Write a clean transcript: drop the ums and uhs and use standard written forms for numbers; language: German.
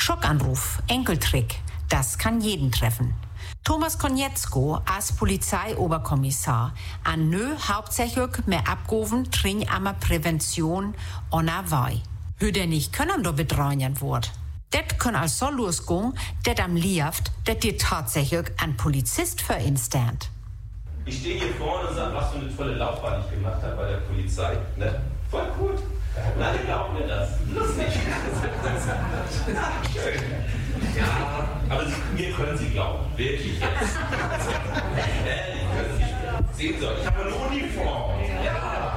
Schockanruf, Enkeltrick, das kann jeden treffen. Thomas Konietzko als Polizeioberkommissar an nö hauptsächlich mehr abgehoben trin ama Prävention ona wei. Hüder nicht können do betreuen wird. Det kann also losgehen, det am lieft, det dir tatsächlich ein Polizist für instant. Ich stehe hier vorne und sage, was für eine tolle Laufbahn ich gemacht habe bei der Polizei. Ne? Voll gut. Na, die glauben mir das. Lustig. Schön. Ja, aber mir können Sie glauben. Wirklich jetzt. Ehrlich, können Sie sehen Sie, ich habe eine Uniform. Ja.